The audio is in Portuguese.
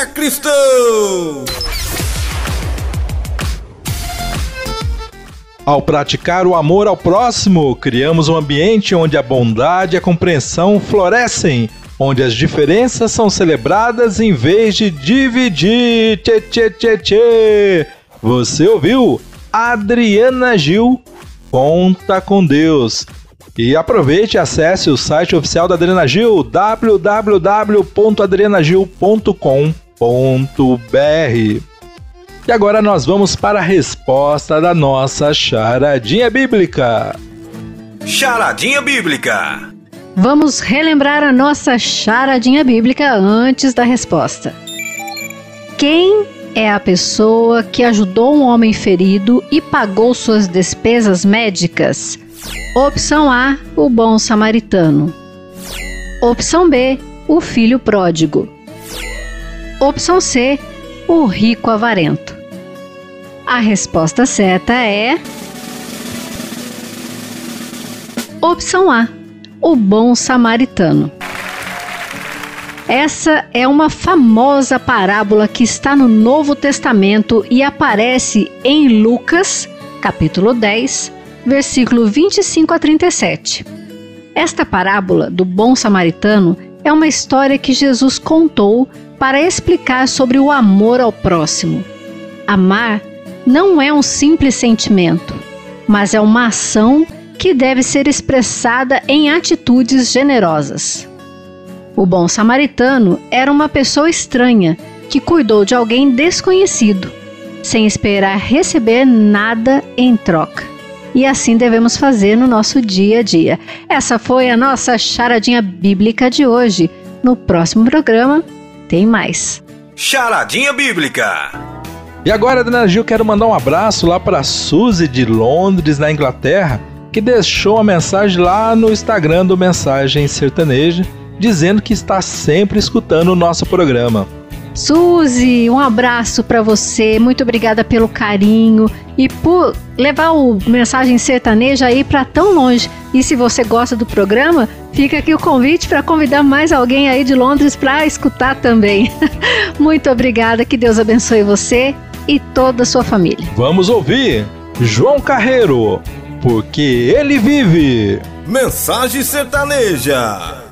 é cristão! Ao praticar o amor ao próximo, criamos um ambiente onde a bondade e a compreensão florescem, onde as diferenças são celebradas em vez de dividir. Tchê, tchê, tchê, tchê. Você ouviu? Adriana Gil, Conta com Deus. E aproveite e acesse o site oficial da Adriana Gil, www.adrianagil.com.br. E agora nós vamos para a resposta da nossa charadinha bíblica. Charadinha bíblica. Vamos relembrar a nossa charadinha bíblica antes da resposta. Quem é a pessoa que ajudou um homem ferido e pagou suas despesas médicas? Opção A, o bom samaritano. Opção B, o filho pródigo. Opção C, o rico avarento. A resposta certa é... Opção A, o bom samaritano. Essa é uma famosa parábola que está no Novo Testamento e aparece em Lucas, capítulo 10, versículo 25 a 37. Esta parábola do bom samaritano é uma história que Jesus contou para explicar sobre o amor ao próximo. Amar não é um simples sentimento, mas é uma ação que deve ser expressada em atitudes generosas. O bom samaritano era uma pessoa estranha que cuidou de alguém desconhecido, sem esperar receber nada em troca. E assim devemos fazer no nosso dia a dia. Essa foi a nossa charadinha bíblica de hoje. No próximo programa, tem mais. Charadinha bíblica. E agora, Adriana Gil, quero mandar um abraço lá para a Suzy de Londres, na Inglaterra, que deixou uma mensagem lá no Instagram do Mensagem Sertaneja, dizendo que está sempre escutando o nosso programa. Suzy, um abraço para você, muito obrigada pelo carinho e por levar o Mensagem Sertaneja aí para tão longe. E se você gosta do programa, fica aqui o convite para convidar mais alguém aí de Londres para escutar também. Muito obrigada, que Deus abençoe você e toda a sua família. Vamos ouvir João Carreiro, porque ele vive. Mensagem Sertaneja.